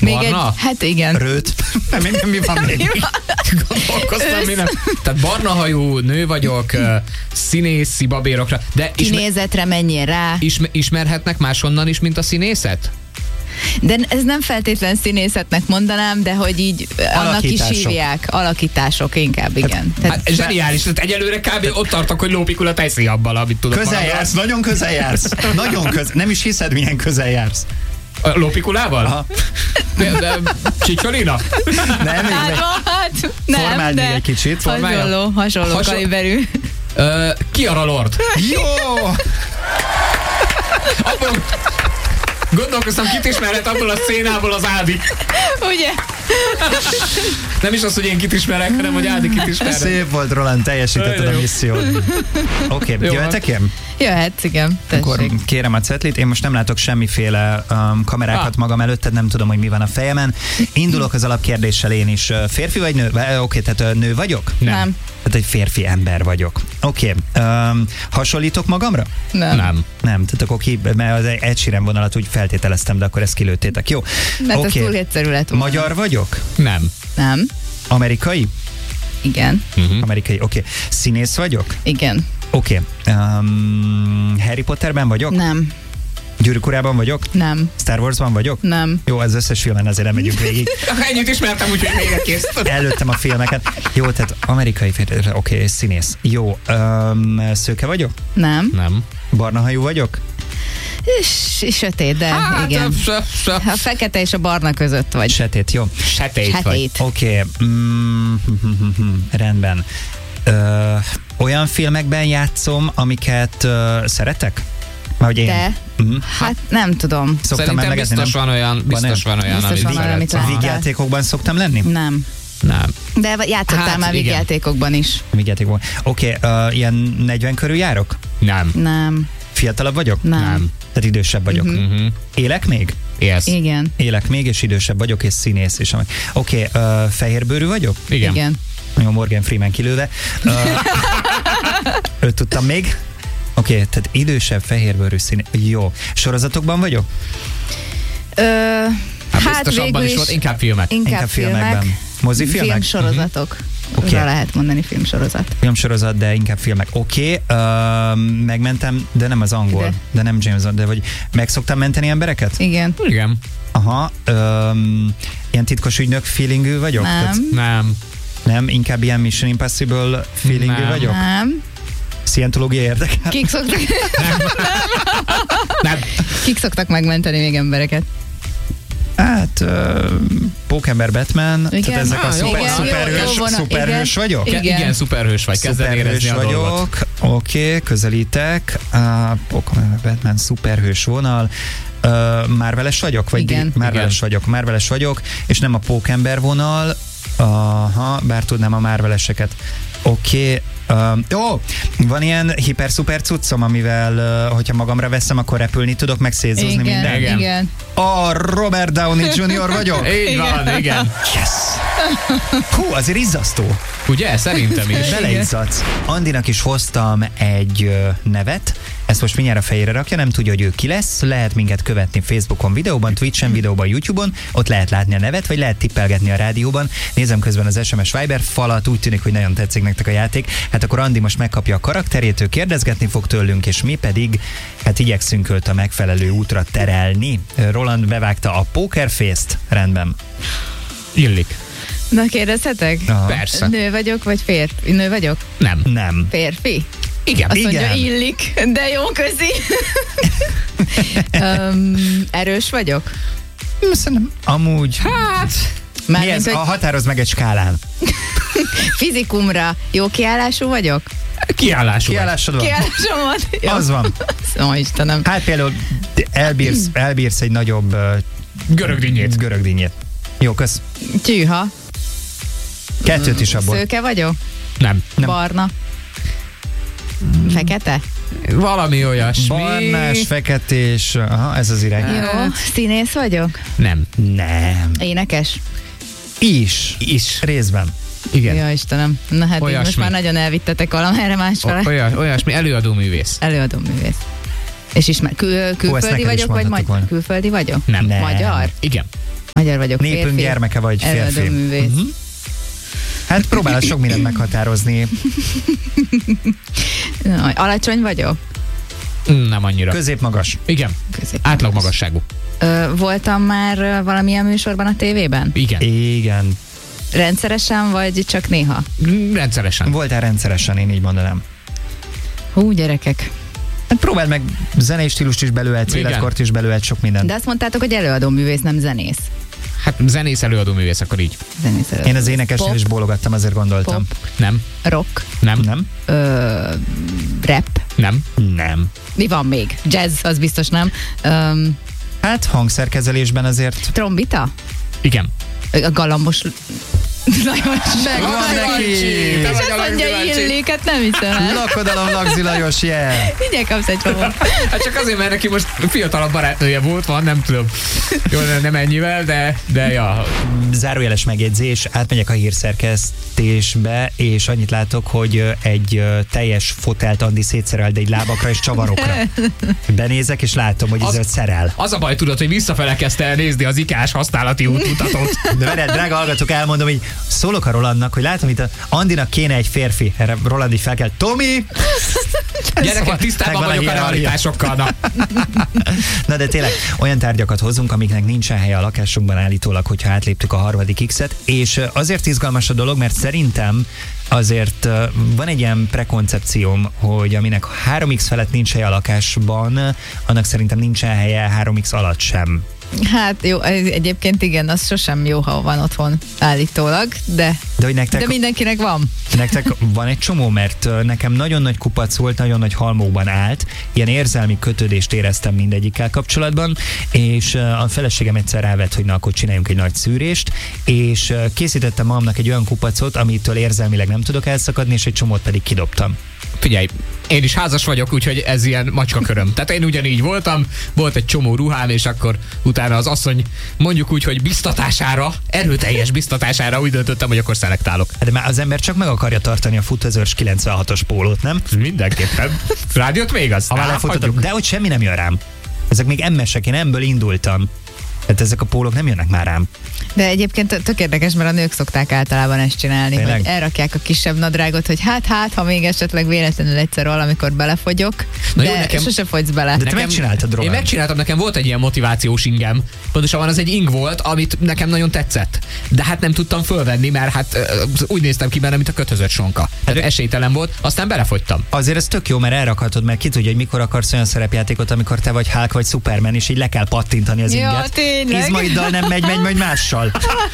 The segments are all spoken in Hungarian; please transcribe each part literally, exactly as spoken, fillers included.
Még egy, hát igen. Rőt. Nem, nem, mi van még? Gondolkoztam, mi nem. Tehát barna hajú nő vagyok, színészi babérokra. De kinézetre menjél rá. Ismer, ismerhetnek máshonnan is, mint a színészet? De ez nem feltétlen színészetnek mondanám, de hogy így annak is hívják. Alakítások inkább, igen. Hát, hát zseniális, tehát egyelőre kb. Ott tartok, hogy lópikula teszi abban, amit tudok. Közel maradni. Jársz, nagyon közel jársz. Nagyon közel, nem is hiszed, milyen közel jársz. A lópikulával? Aha. De, de Csicsolina? Nem, még hát, hát, nem, formáld még egy kicsit. Hasonló, hasonló Hasonl... kaliberű. Uh, Kiara Lord. Jó! Abban gondolkoztam, kit ismerhet abból a szénából az Ádi. Ugye? Nem is az, hogy én kit ismerek, hanem hogy Ádi kit ismer. Szép volt, Roland, teljesítetted a missziót. Oké, okay, jöhetek én? Jöhetsz, igen. Tessék. Akkor kérem a cetlit. Én most nem látok semmiféle um, kamerákat ah. magam előtt, nem tudom, hogy mi van a fejemen. Indulok az alapkérdéssel én is. Férfi vagy nő? Oké, okay, tehát nő vagyok? Nem. nem. Tehát egy férfi ember vagyok. Oké. Okay. Um, hasonlítok magamra? Nem. Nem. Nem, tehát akkor ki, mert az Ed Sheeran vonalat úgy feltételeztem, de akkor ezt kilőttétek. Jó. Mert okay. ez túl egyszerű lett volna. Magyar vagyok? Nem. Nem. Amerikai? Igen. Uh-huh. Amerikai, oké. Okay. Színész vagyok? Igen. Oké. Okay. Um, Harry Potterben vagyok? Nem. Gyűrűk urában vagyok? Nem. Star Warsban vagyok? Nem. Jó, az összes filmen azért nem megyünk végig. Ennyit ismertem, úgyhogy végre kész. Előttem a filmeket. Jó, tehát amerikai férfi, oké, okay, színész. Jó, um, szőke vagyok? Nem. Nem. Barna hajú vagyok? S- sötét, de hát, igen. F- f- a fekete és a barna között vagy. Sötét, jó. Sötét, Sötét. vagy. Oké, okay. mm, rendben. Ö, olyan filmekben játszom, amiket ö, szeretek? Vagy én? Te? Mm. Hát nem tudom. Szoktam Szerintem biztos van olyan, biztos van olyan, biztos amit van, amit szeretsz. Vígjátékokban szoktam lenni? Nem. Nem. De játszottál hát, már vígjátékokban is. Vígjátékokban. Oké, okay, uh, ilyen negyven körül járok? Nem. Nem. Fiatalabb vagyok? Nem. Nem. Tehát idősebb vagyok. Uh-huh. Élek még? Yes. Igen. Élek még, és idősebb vagyok, és színész is. Oké, okay, uh, fehérbőrű vagyok? Igen. Igen. Jó, Morgan Freeman kilőve. Uh, őt tudtam még. Oké, okay, tehát idősebb, fehérbőrű színész. Jó. Sorozatokban vagyok? Ö, hát, hát biztos abban is volt, inkább filmek. Inkább, inkább filmek. filmekben. Mozifilmek? Filmsorozatok. Uh-huh. Okay. Lehet mondani filmsorozat. Filmsorozat, de inkább filmek. Oké, okay. uh, megmentem, de nem az angol, de, de nem James Bond, de vagy meg szoktam menteni embereket? Igen. Igen. Aha, um, ilyen titkos ügynök feelingű vagyok? Nem. Tehát, nem. Nem, inkább ilyen Mission Impossible feelingű nem. vagyok? Nem. Scientológia érdekel? Kik szoktak... nem. nem. Kik szoktak megmenteni még embereket? Hát, uh, Pókember, Batman, igen. tehát ezek ah, a szuper, igen, szuperhős, jó, jó, szuperhős igen. vagyok? Igen. igen, szuperhős vagy, kezded érezni a dolgot. Oké, okay, közelítek. Uh, Pókember, Batman, szuperhős vonal. Uh, Marveles vagyok? Vagy igen. Marveles vagyok, Marveles vagyok, és nem a Pókember vonal. Aha, bár tudnám a Marveleseket. Oké. Okay. Uh, ó, van ilyen hiper-szuper cuccom, amivel, uh, hogyha magamra veszem, akkor repülni tudok, meg szétzúzni igen, minden. Igen, igen. A Robert Downey junior vagyok? Így igen. van, igen. Yes! Hú, azért izzasztó. Ugye? Szerintem is. Beleizzadsz. Andinak is hoztam egy uh, nevet, ezt most mindjárt a fejére rakja, nem tudja, hogy ő ki lesz, lehet minket követni Facebookon videóban, Twitchen videóban, YouTube-on, ott lehet látni a nevet, vagy lehet tippelgetni a rádióban. Nézem közben az es em es Viber falat, úgy tűnik, hogy nagyon tetszik nektek a játék. Hát akkor Andi most megkapja a karakterét, ő kérdezgetni fog tőlünk, és mi pedig hát igyekszünk őt a megfelelő útra terelni. Roland bevágta a Poker Face-t, rendben. Illik. Na kérdezhetek? Aha. Persze. Nő vagyok, vagy férfi? Nő vagyok? Nem. Nem. Férfi? Igen. Azt igen. mondja, illik, de jó, köszi. um, erős vagyok? Szerintem amúgy... Hát... Már mi ez? Hogy... A határozd meg egy skálán. Fizikumra jó kiállású vagyok? Kiállású Kiállásod van. Kiállásom van. Az van. Ó, Istenem. Hát például elbírsz, elbírsz egy nagyobb uh, görögdínyét. görögdínyét. Jó, kösz. Tyűha. Kettőt is abból. Szőke vagyok? Nem. Nem. Barna? Fekete? Valami olyasmi. Barnás, feketés, aha, ez az irány. Jó. Színész vagyok? Nem. Nem. Énekes? Is. Is. Részben. Igen. Ja, Istenem. Na hát Olyasmi. most már nagyon elvittetek valamerre másfele. Olyas, olyasmi, előadó művész. Előadó művész. És ismer, kül, külföldi Ó, vagyok, vagy volna. magyar? Külföldi vagyok? Nem. Nem. Magyar? Igen. Magyar vagyok, Népünk férfi, gyermeke vagy férfi. előadóművész. Uh-huh. Hát próbálod sok mindent meghatározni. Na, alacsony vagyok? Nem annyira. Középmagas. Igen, Közép. átlag magasságú. Ö, voltam már ö, valamilyen műsorban a tévében? Igen, Igen. Rendszeresen, vagy csak néha? rendszeresen. Voltál rendszeresen, én így mondanám. Hú, gyerekek. Hát próbáld meg zenei stílust is belőled, életkort is belőled, sok mindent. De azt mondtátok, hogy előadó művész, nem zenész. Hát zenész, előadó művész, akkor így. Zenész előadó Én az művész. énekesnél Pop, is bólogattam, azért gondoltam. Pop. Nem, rock, nem, Nem? ö, rap. nem. Nem. Mi van még? Jazz, az biztos nem. Öm, Hát hangszerkezelésben azért trombita? Igen. A galambos... Lajos. megvan neki! És azt mondja, illik, hát nem hiszem el. Lakodalom, Lagzi Lajos, yeah! Mindjárt kapsz egy csomót. Hát csak azért, mert neki most fiatalabb barátnője volt, van, nem tudom. Jó, nem ennyivel, de, de ja. Zárójeles megjegyzés, átmegyek a hírszerkesztésbe, és annyit látok, hogy egy teljes fotelt Andi szétszerel, de egy lábakra és csavarokra. Benézek, és látom, hogy ez Az- egy szerel. Az a baj, tudod, hogy visszafele kezdte el nézni az ikás használati útmutatót. De várjál, drága hallgatók, elmondom, hogy szólok a Rolandnak, hogy látom itt a Andinak kéne egy férfi. Erre Roland így fel kell. Tomi! Gyerekek, tisztában megvan a vagyok a hierarchia. realitásokkal. Na. Na de tényleg olyan tárgyakat hozunk, amiknek nincsen helye a lakásunkban állítólag, hogyha átléptük a harmadik X-et, és azért izgalmas a dolog, mert szerintem azért uh, van egy ilyen prekoncepcióm, hogy aminek három X felett nincs helye a lakásban, annak szerintem nincsen helye három X alatt sem. Hát jó, egyébként igen, az sosem jó, ha van otthon állítólag, de, De hogy nektek, de mindenkinek van. nektek van egy csomó, mert uh, nekem nagyon nagy kupac volt, nagyon nagy halmokban állt, ilyen érzelmi kötődést éreztem mindegyikkel kapcsolatban, és uh, a feleségem egyszer rávett, hogy na akkor csináljunk egy nagy szűrést, és uh, készítettem magamnak egy olyan kupacot, amitől érzelmileg nem tudok elszakadni, és egy csomót pedig kidobtam. Figyelj, én is házas vagyok, úgyhogy ez ilyen macskaköröm. Tehát én ugyanígy voltam, volt egy csomó ruhám, és akkor utána az asszony mondjuk úgy, hogy biztatására, erőteljes biztatására úgy döntöttem, hogy akkor szelektálok. Hát de már az ember csak meg akarja tartani a futazőrs kilencvenhatos pólót, nem? Mindenképpen. Rád jött még az? Ha már Á, lefutottam, hagyjuk. de hogy semmi nem jön rám. Ezek még emmesek, én emből indultam. Tehát ezek a pólók nem jönnek már rám. De egyébként tök érdekes, mert a nők szokták általában ezt csinálni, Tényleg? hogy elrakják a kisebb nadrágot, hogy hát, hát, ha még esetleg véletlenül egyszer valamikor belefogyok, Na de jó, nekem- sose fogysz bele. De te megcsináltad, Roland. Én megcsináltam, nekem volt egy ilyen motivációs ingem. Pontosabban az egy ing volt, amit nekem nagyon tetszett. De hát nem tudtam fölvenni, mert hát ö, úgy néztem ki benne, mint a kötözött sonka. Tehát de- esélytelen volt, aztán belefogytam. Azért ez tök jó, mert elrakhatod, mert ki tudja, hogy mikor akarsz olyan szerepjátékot, amikor te vagy Hulk vagy Superman, és így le kell pattintani az Ja, inget. tényleg. Izmaiddal nem megy, megy majd mással.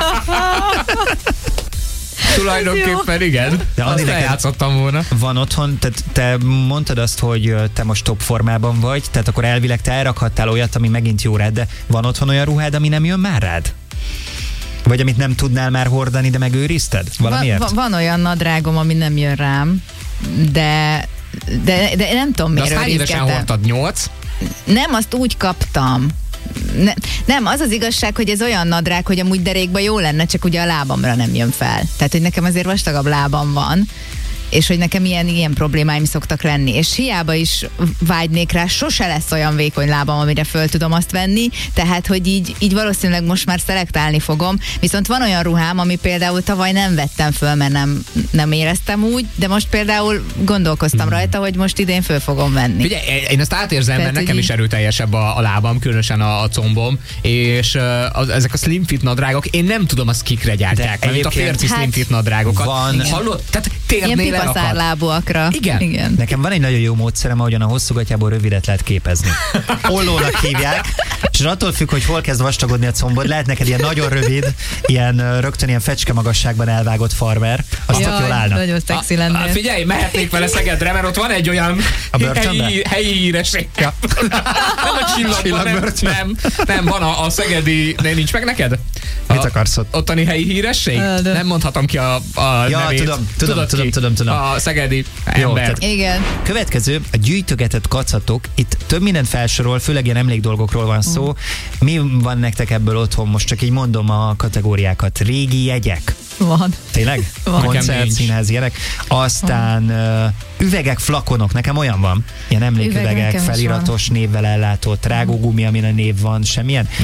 Tulajdonképpen igen. De De Andi, azt neked- eljátszottam volna. Van otthon, tehát te mondtad azt, hogy te most top formában vagy, tehát akkor elvileg te elrakhattál olyat, ami megint jó rád, de van otthon olyan ruhád, ami nem jön már rád? Vagy amit nem tudnál már hordani, de megőrizted? Valamiért? Van, van olyan nadrágom, ami nem jön rám, de de, de nem tudom, De miért azt hány évesen őrizgettem. hordtad? Nyolc? Nem, azt úgy kaptam. Ne, nem, az az igazság, hogy ez olyan nadrág, hogy amúgy derékba jó lenne, csak ugye a lábamra nem jön fel. Tehát, hogy nekem azért vastagabb lábam van, és hogy nekem ilyen, ilyen problémáim szoktak lenni. És hiába is vágynék rá, sose lesz olyan vékony lábam, amire föl tudom azt venni, tehát, hogy így, így valószínűleg most már szelektálni fogom. Viszont van olyan ruhám, ami például tavaly nem vettem föl, mert nem, nem éreztem úgy, de most például gondolkoztam hmm. rajta, hogy most idén föl fogom venni. Figyelj, én ezt átérzem, Tehát, mert nekem hogy is így- erőteljesebb a, a lábam, különösen a, a combom, és uh, az, ezek a slim fit nadrágok, én nem tudom, azt kikre gyártják, De mint a egyébként- férfi Hát, slim fit nadrágokat. van- Hallod? Tehát Ilyen térnél elakad. pipaszárlábúakra. Igen. Igen. Nekem van egy nagyon jó módszerem, ahogyan a hosszú gatyából rövidet lehet képezni. Ollónak hívják, és attól függ, hogy hol kezd vastagodni a combod, lehet neked ilyen nagyon rövid, ilyen ö, rögtön ilyen fecske magasságban elvágott farmer, azt tök jól állnak. nagyon szexi A, a, lennél. figyelj, mehetnék vele Szegedre, mert ott van egy olyan A börtönbe? helyi, helyi híresség. Ja. Nem a csillagban, nem, Csillagbörtön. nem, nem, van a, a szegedi, ne, nincs meg neked? Mit A- akarsz ott? Ottani helyi híresség? Ö, de- Nem mondhatom ki a, a Ja, nevét. tudom, tudom, Tudod tudom, ki? tudom, tudom. A szegedi Jó, ember. tehát- Igen. Következő, a gyűjtögetett kacatok. Itt több mindent felsorol, főleg ilyen emlékdolgokról van szó. Mi van nektek ebből otthon? Most csak így mondom a kategóriákat. Régi jegyek. Van. Tényleg? Van. Nekem Koncert, nincs. színház, ilyenek. Aztán uh, üvegek, flakonok. Nekem olyan van. Ilyen Üveg emléküvegek, nekem is feliratos névvel ellátott, rágógumi, amin a név van. Semmilyen? Nem.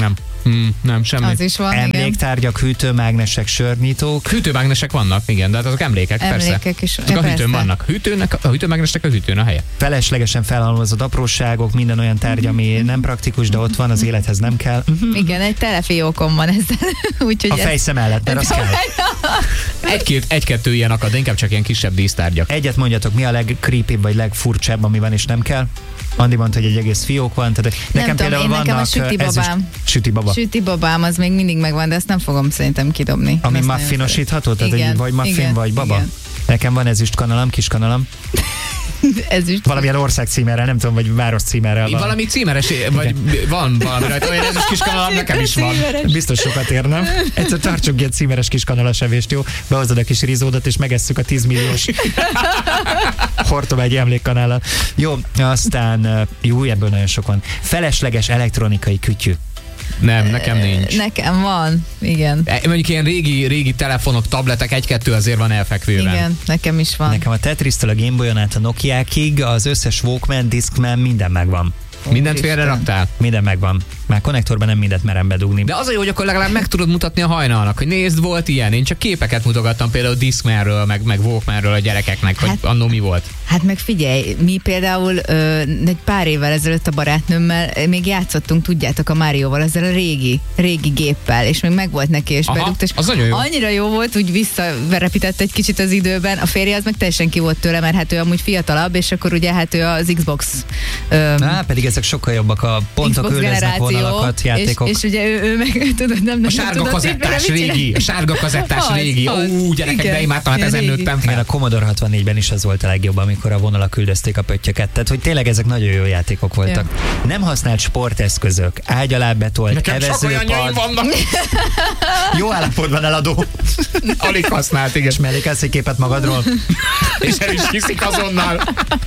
Hmm, nem, semmi. Az is van, igen. Emléktárgyak, hűtőmágnesek, sörnyítók. Hűtőmágnesek vannak, igen, de hát azok emlékek, Emlékek persze. is. Azok a Ja, hűtőn persze. vannak. Hűtőnek, a hűtőmágnesnek a hűtőn a helye. Feleslegesen felhalmozott apróságok, minden olyan tárgy, ami nem praktikus, de ott van, az élethez nem kell. Igen, egy telefiókom van ezzel. Úgyhogy A ez... fejsze mellett, mert az kell. Egy-két, egy-kettő ilyen akad, de inkább csak ilyen kisebb dísztárgyak. Egyet mondjatok, mi a legcreepybb vagy legfurcsább, ami van és nem kell? Andi mondta, hogy egy egész fiók van. Tehát nekem tudom, például én nekem a vannak sütibabám. ezüst- sütibaba. Sütibabám az még mindig megvan, de ezt nem fogom szerintem kidobni. Ami Ezt nagyon muffinosítható, tehát Igen, hogy vagy muffin, igen, vagy baba. igen. Nekem van ezüst kanalam, kis kanalam. Ez is. Valamilyen ország címerrel, nem tudom, vagy város címerrel van. Valami címeres, vagy van valami rajta, olyan ez is kis kanalam, nekem is van. Biztos sokat ér, nem? Egyszer tartsunk egy címeres kis kanalas evést, jó? Behozod a kis rizódat, és megesszük a tíz milliós Hortobágyi emlékkanállal. Jó, aztán, jó, ebből nagyon sok van. Felesleges elektronikai kütyű. Nem, nekem nincs. Nekem van, igen. E, Mondjuk ilyen régi, régi telefonok, tabletek, egy-kettő azért van elfekvőben. Igen, nekem is van. Nekem a Tetris-től a Game Boy-on át a Nokiákig, az összes Walkman, Discman, minden megvan. Mindent Úristen. félre raktál? Minden megvan. Már konnektorban nem mindent merem bedugni. De az a jó, hogy akkor legalább meg tudod mutatni a hajnalnak, hogy nézd, volt ilyen. Én csak képeket mutogattam például Discmanről, meg, meg Walkmanről a gyerekeknek, hogy Hát- annó mi volt. Hát meg figyelj, mi például ö, egy pár évvel ezelőtt a barátnőmmel ö, még játszottunk, tudjátok, a Márióval, ezzel a régi, régi géppel, és még megvolt neki, és Aha, bedugt, és az nagyon jó. annyira jó volt, úgy visszaverepített egy kicsit az időben. A férje az meg teljesen ki volt tőle, mert hát ő amúgy fiatalabb, és akkor ugye hát ő az Xbox ö, Á, pedig ezek sokkal jobbak a pontok, Xbox üldöznek vonalakat, játékok. És, és ugye ő, ő meg, tudod, nem, nem A sárga tudod, kazettás mit régi, a sárga kazettás Az, régi. az. Ó, gyerekek, Igen, de imádtam, hát ilyen ezen régi. nőttem Igen, fel. a Commodore hatvannégyben is az volt a legjobb, amikor a vonalak üldözték a pöttyöket. Tehát, hogy tényleg ezek nagyon jó játékok voltak. Nem használt sporteszközök, ágy alá betolt, Nekem csak olyannyaim evezőpad, vannak. jó állapotban eladó, Alig használt, igen. és mellékelsz egy képet magadról. És el is hiszik azonnal.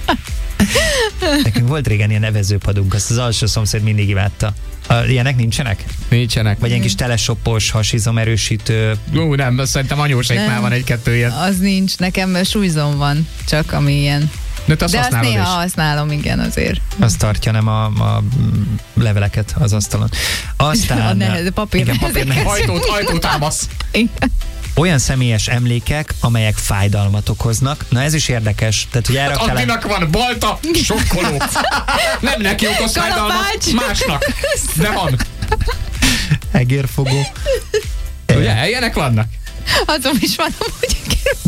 Nekünk volt régen ilyen evezőpadunk, azt az alsó szomszéd mindig imádta. A, ilyenek nincsenek? Nincsenek. Vagy ilyen kis telesoppos, hasizomerősítő. Ó, nem, azt szerintem anyóséknál Nem. van egy-kettő ilyen. Az nincs, nekem súlyzom van, csak ami ilyen. De te azt De azt használod néha is. használom, igen, azért. Azt tartja, nem a, a leveleket az asztalon. Aztán... A nehez, a papír igen, papír nehez. Ajtót, ajtótámasz. Olyan személyes emlékek, amelyek fájdalmat okoznak. Na ez is érdekes. Tehát, hogy Hát elraktál... Andinak van balta, sokkoló. Nem neki okoz fájdalmat, Kalapács. másnak. De van. Egérfogó. Ugye, ilyenek vannak. Azon is van, hogy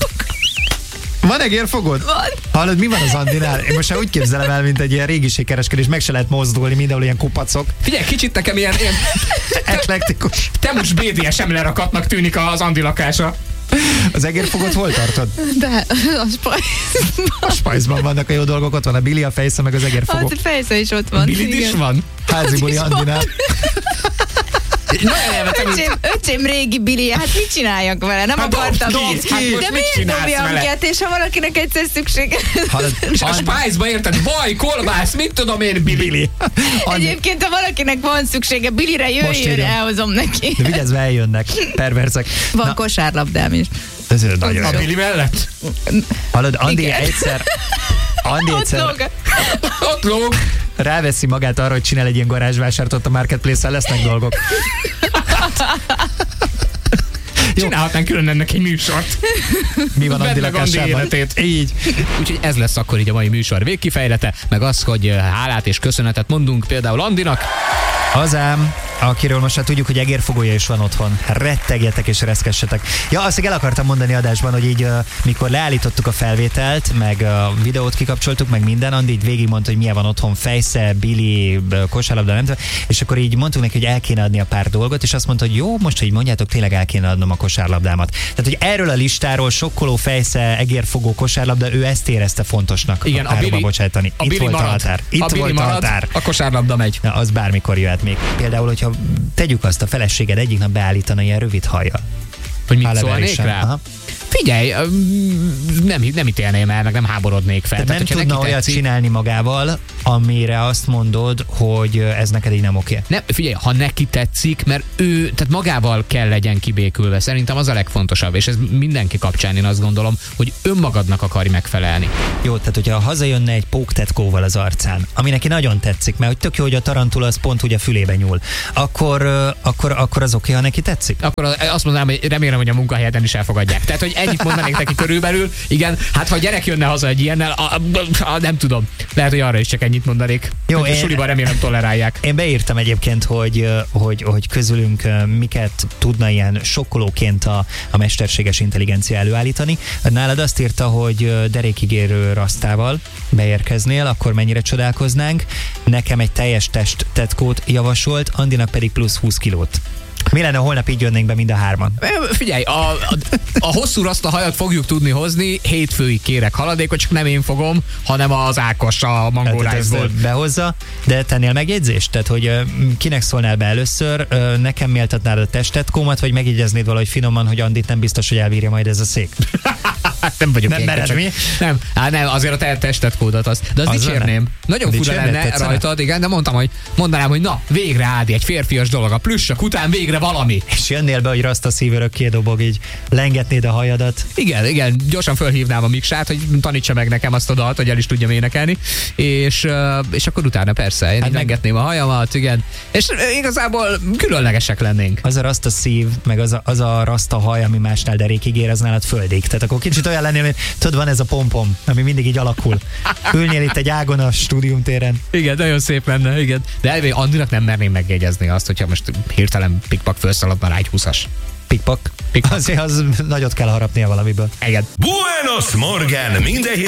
Van egérfogod? van. Hallod, mi van az Andinál? Én most már úgy képzelem el, mint egy ilyen régiségkereskedés, meg se lehet mozdulni, mindenhol ilyen kupacok. Figyelj, kicsit nekem ilyen, ilyen Eklektikus. Temus bé dé es em lerakatnak tűnik az Andi lakása. Az egérfogot hol tartod? De a spajz. A spajzban vannak a jó dolgok, ott van a Billy, a fejsze, meg az egérfogó. Az fejsze is ott van. Bilid is igen. van. Házi buli Andinál. Nagyon elvetem, hogy Öcsém, öcsém régi Billy, hát mit csináljak vele? Nem Hát akartam. dobd ki, hát most De mit miért csinálsz dobjam vele? ki? Hát és ha valakinek egyszer szüksége. Hallod, és a Andi- spájzba érted, vaj, kolbász, mit tudom én, Billy. Andi- Egyébként, ha valakinek van szüksége Billyre, Most jöjjön, írjam. elhozom neki. De vigyázz, eljönnek, perverzek. Van Na, kosárlabdám is. ez nagyon A jó. Billy mellett? Hallod, Andi Igen. egyszer... Andi Ott egyszer lóg. Ott lóg. ráveszi magát arra, hogy csinál egy ilyen garázsvásárt ott a Marketplace-en, lesznek dolgok. Csinálhatnánk külön ennek egy műsort. Mi van Andi Vedd meg Andi lakásában? életét. Így. Úgyhogy ez lesz akkor így a mai műsor végkifejlete, meg az, hogy hálát és köszönetet mondunk például Andinak. Azám, akiről most már tudjuk, hogy egérfogója is van otthon. Rettegjetek és reszkessetek. Ja, azt még el akartam mondani adásban, hogy így uh, mikor leállítottuk a felvételt, meg a uh, videót kikapcsoltuk, meg minden, Andi így végigmondta, hogy milyen van otthon, fejsze, Billy, uh, kosárlabda, nem tudom, és akkor így mondtuk neki, hogy el kéne adni a pár dolgot, és azt mondta, hogy jó, most, hogy így mondjátok, tényleg el kéne adnom a kosárlabdámat. Tehát, hogy erről a listáról sokkoló, fejsze, egérfogó, kosárlabda, ő ezt érezte fontosnak Igen, a a párba Billy, bocsátani. a Itt Billy volt marad. a határ. Itt a Billy volt marad, a határ. a kosárlabda megy. Na, az bármikor jöhet még. Például, hogyha tegyük azt, a feleséged egyik nap beállítana ilyen rövid hajjal. Hogy mit Hallelevésen. szólnék rá? Aha. Figyelj, nem, nem ítélném el, meg nem háborodnék fel. Tehát, Tehát nem tudna olyat tetszik, csinálni magával, amire azt mondod, hogy ez neked így nem oké. Nem, figyelj, ha neki tetszik, mert ő, tehát magával kell legyen kibékülve. Szerintem az a legfontosabb, és ez mindenki kapcsán én azt gondolom, hogy önmagadnak akarj megfelelni. Jó, tehát hogyha hazajönne egy póktetkóval az arcán, ami neki nagyon tetszik, mert hogy tök jó, hogy a tarantula az pont ugye a fülébe nyúl, akkor, akkor, akkor az oké, ha neki tetszik? Akkor azt mondanám, hogy remélem, hogy a munkahelyeten is elfogadják. Tehát, hogy ennyit mondanék neki körülbelül, igen, hát ha a gyerek jönne haza egy ilyennel, a, a, a, nem tudom, lehet, hogy arra is csak ennyit mondanék. Jó, én, suliban remélem tolerálják. Én beírtam egyébként, hogy, hogy, hogy közülünk miket tudna ilyen sokkolóként a, a mesterséges intelligencia előállítani. Nálad azt írta, hogy derékigérő rasztával beérkeznél, akkor mennyire csodálkoznánk. Nekem egy teljes test tetkót javasolt, Andinak pedig plusz húsz kilót. Mi lenne, holnap így jönnénk be mind a hárman? Figyelj, a, a, a hosszú raszta hajat fogjuk tudni hozni, hétfőig kérek haladékot, csak nem én fogom, hanem az Ákos a Mango Rice-ból. Behozza, de tennél megjegyzést? Tehát, hogy kinek szólnál be először, nekem méltatnád a testetkómat, vagy megjegyeznéd valahogy finoman, hogy Andit nem biztos, hogy elbírja majd ez a szék? nem vagyok nem mered, mi? Nem, hát nem, azért a te testetkódat azt. De azt az dicsérném. Nagyon fura lenne rajtad, igen, de mondtam, hogy mondanám, hogy na, végre Ádi, egy férfias dolog, a plüssök után végre valami. És jönnél be, hogy rasta szívörök kédobog, így lengetnéd a hajadat. Igen, igen, gyorsan fölhívnám a Miksát, hogy tanítsa meg nekem azt a dalt, hogy el is tudjam énekelni, és, és akkor utána persze, én hát lengetném a hajamat, igen, és igazából különlegesek lennénk. Az a rasta szív, meg az a, az a rasta haj, ami másnál derékig ér, az nálad földig. Tehát akkor kicsit olyan lennél, hogy tudod, van ez a pompom, ami mindig így alakul. Ülnél itt egy ágon a stúdiumtéren. Igen, nagyon szép lenne, igen. De elvé Andinak nem merném megjegyezni azt, hogyha most hirtelen pikpak felszaladna rá egy húszas. Pikpak? Pikpak. Azért az nagyot kell harapnia valamiből. Igen. Buenos Morgan, minden